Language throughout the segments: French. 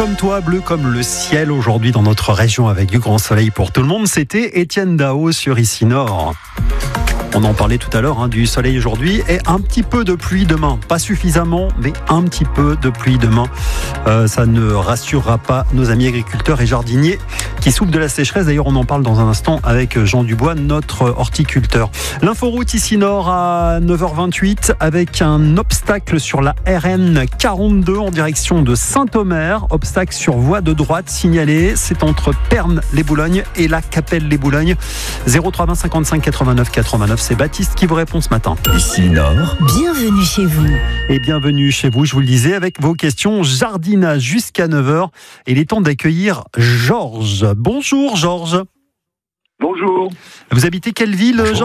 comme toi, bleu comme le ciel aujourd'hui dans notre région avec du grand soleil pour tout le monde. C'était Étienne Dao sur Ici Nord. On en parlait tout à l'heure du soleil aujourd'hui et un petit peu de pluie demain. Pas suffisamment, mais un petit peu de pluie demain. Ça ne rassurera pas nos amis agriculteurs et jardiniers qui souffrent de la sécheresse. D'ailleurs, on en parle dans un instant avec Jean Dubois, notre horticulteur. L'inforoute Ici Nord à 9h28 avec un obstacle sur la RN 42 en direction de Saint-Omer. Obstacle sur voie de droite signalé. C'est entre Pernes-les-Boulognes et la Capelle-les-Boulognes. 0320 55 89 89. C'est Baptiste qui vous répond ce matin. Ici Nord. Bienvenue chez vous. Et bienvenue chez vous, je vous le disais, avec vos questions jardinage jusqu'à 9h. Il est temps d'accueillir Georges. Bonjour Georges. Bonjour. Vous habitez quelle ville, Georges ?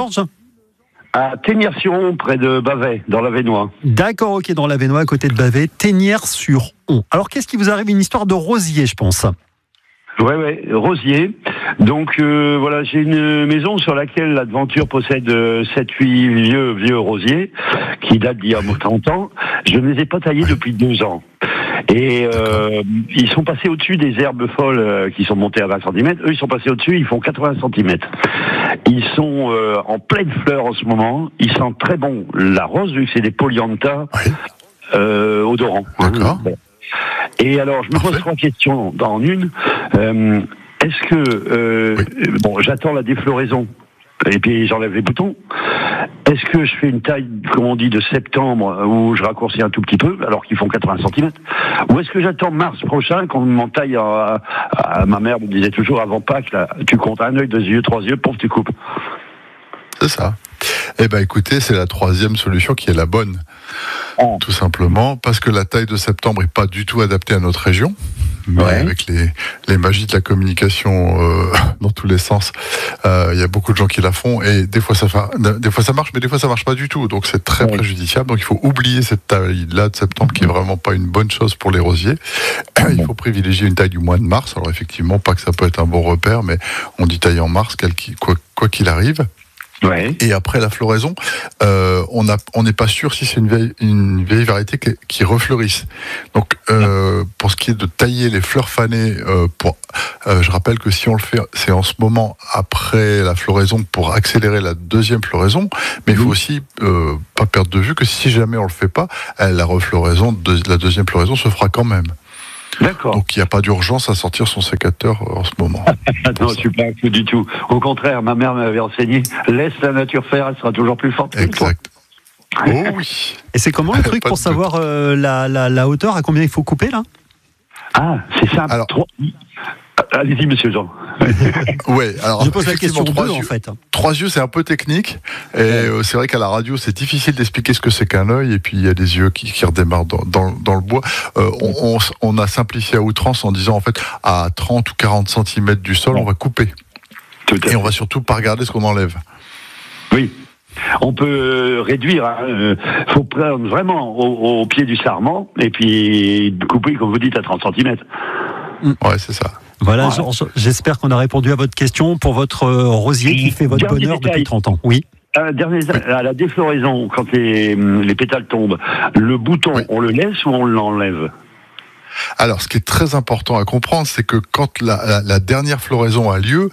À Ténières-sur-Onne, près de Bavay, dans l'Avesnois. D'accord, ok, dans l'Avesnois, à côté de Bavay, Ténières-sur-Onne. Alors, qu'est-ce qui vous arrive ? Une histoire de rosier, je pense. Ouais, rosier. Donc voilà, j'ai une maison sur laquelle l'aventure possède 7-8 vieux rosiers qui datent d'il y a 30 ans. Je ne les ai pas taillés depuis 2 ans. Et ils sont passés au-dessus des herbes folles qui sont montées à 20 cm. Eux, ils sont passés au-dessus, ils font 80 cm. Ils sont en pleine fleur en ce moment. Ils sentent très bon la rose, vu que c'est des polyanthas odorants. D'accord. Et alors, je me pose 3 questions en une. Est-ce que... Bon, j'attends la défloraison, et puis j'enlève les boutons. Est-ce que je fais une taille, comme on dit, de septembre, où je raccourcis un tout petit peu, alors qu'ils font 80 cm? Ou est-ce que j'attends mars prochain, quand on m'en taille ma mère me disait toujours, avant Pâques, là, tu comptes 1 œil, 2 yeux, 3 yeux, pouf, tu coupes. C'est ça. Eh ben écoutez, c'est la 3e solution qui est la bonne. Tout simplement parce que la taille de septembre est pas du tout adaptée à notre région. Mais avec les magies de la communication dans tous les sens, il y a beaucoup de gens qui la font et des fois ça marche, mais des fois ça marche pas du tout. Donc c'est très préjudiciable. Donc il faut oublier cette taille-là de septembre qui est vraiment pas une bonne chose pour les rosiers. Il faut privilégier une taille du mois de mars. Alors effectivement, pas que ça peut être un bon repère, mais on dit taille en mars, quoi qu'il arrive. Ouais. Et après la floraison, on n'est pas sûr si c'est une vieille variété qui refleurisse. Donc, pour ce qui est de tailler les fleurs fanées, je rappelle que si on le fait, c'est en ce moment après la floraison pour accélérer la 2e floraison. Mais il faut aussi pas perdre de vue que si jamais on le fait pas, la refloraison, la 2e floraison se fera quand même. D'accord. Donc il n'y a pas d'urgence à sortir son sécateur en ce moment. Non, je suis pas inquiet du tout. Au contraire, ma mère m'avait enseigné, laisse la nature faire, elle sera toujours plus forte. Exact. Oh oui. Et c'est comment le truc pour savoir la hauteur, à combien il faut couper là ? Ah, c'est simple. Alors, allez-y, monsieur Jean. Ouais, alors je pose la question 2 yeux, en fait. 3 yeux, c'est un peu technique. Et c'est vrai qu'à la radio, c'est difficile d'expliquer ce que c'est qu'un œil. Et puis il y a des yeux qui redémarrent dans le bois. On a simplifié à outrance en disant en fait à 30 ou 40 cm du sol, on va couper. Et on va surtout pas regarder ce qu'on enlève. Oui. On peut réduire, faut prendre vraiment au pied du sarment et puis couper, comme vous dites, à 30 cm. Ouais, c'est ça. Voilà, Georges, j'espère qu'on a répondu à votre question pour votre rosier qui fait votre bonheur depuis 30 ans. Oui. À la défloraison, quand les pétales tombent, le bouton, on le laisse ou on l'enlève ? Alors, ce qui est très important à comprendre, c'est que quand la dernière floraison a lieu,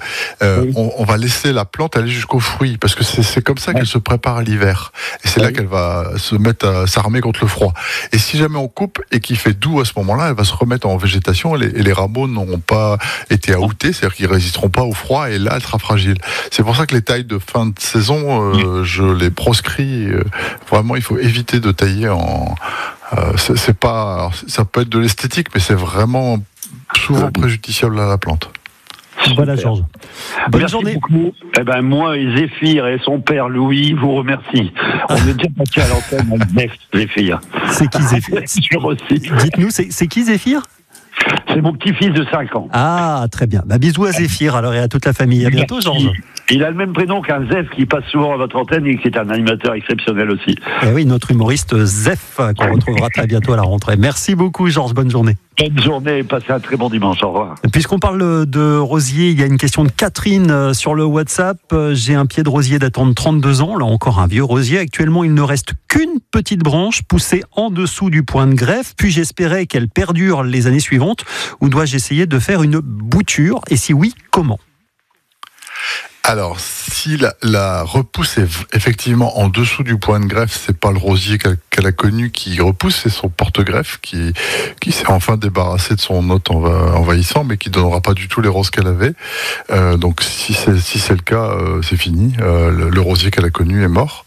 on va laisser la plante aller jusqu'au fruit, parce que c'est comme ça qu'elle se prépare à l'hiver. Et c'est là qu'elle va se mettre à s'armer contre le froid. Et si jamais on coupe et qu'il fait doux à ce moment-là, elle va se remettre en végétation et les rameaux n'auront pas été aoutés, c'est-à-dire qu'ils résisteront pas au froid, et là, elle sera fragile. C'est pour ça que les tailles de fin de saison, je les proscris. Vraiment, il faut éviter de tailler en... c'est pas, ça peut être de l'esthétique, mais c'est vraiment souvent préjudiciable à la plante. Voilà, Georges. Bonne Merci journée. beaucoup. Moi et Zéphyr et son père Louis vous remercie. On est déjà passé à l'antenne avec Zéphyr. C'est qui Zéphyr ? Dites-nous, c'est qui Zéphyr ? C'est mon petit-fils de 5 ans. Ah, très bien. Bisous à Zéphyr alors et à toute la famille. À bientôt, Georges. Il a le même prénom qu'un Zef qui passe souvent à votre antenne et qui est un animateur exceptionnel aussi. Et oui, notre humoriste Zef, qu'on retrouvera très bientôt à la rentrée. Merci beaucoup, Georges. Bonne journée. Bonne journée et passez un très bon dimanche. Au revoir. Puisqu'on parle de rosier, il y a une question de Catherine sur le WhatsApp. J'ai un pied de rosier datant de 32 ans, là encore un vieux rosier. Actuellement, il ne reste qu'une petite branche poussée en dessous du point de greffe. Puis-je espérer qu'elle perdure les années suivantes ou dois-je essayer de faire une bouture? Et si oui, comment? Alors, si la repousse est effectivement en dessous du point de greffe, c'est pas le rosier qu'elle a connu qui repousse, c'est son porte-greffe qui s'est enfin débarrassé de son hôte envahissant, mais qui donnera pas du tout les roses qu'elle avait. Donc, si c'est le cas, c'est fini. Le rosier qu'elle a connu est mort.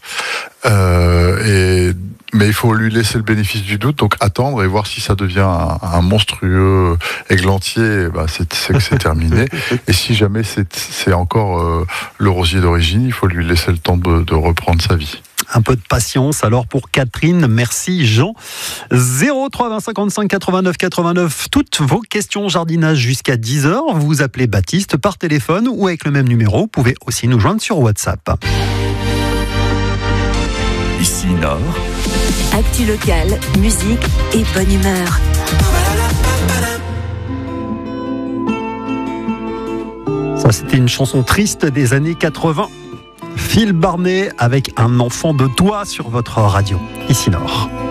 Mais il faut lui laisser le bénéfice du doute, donc attendre et voir si ça devient un monstrueux églantier, c'est que c'est terminé. Et si jamais c'est encore le rosier d'origine, il faut lui laisser le temps de reprendre sa vie. Un peu de patience alors pour Catherine. Merci Jean. 03 20 55 89 89. Toutes vos questions jardinage jusqu'à 10h. Vous appelez Baptiste par téléphone ou avec le même numéro. Vous pouvez aussi nous joindre sur WhatsApp. Ici Nord. Actu locale, musique et bonne humeur. Ça, c'était une chanson triste des années 80. Phil Barnet avec Un enfant de toi sur votre radio. Ici Nord.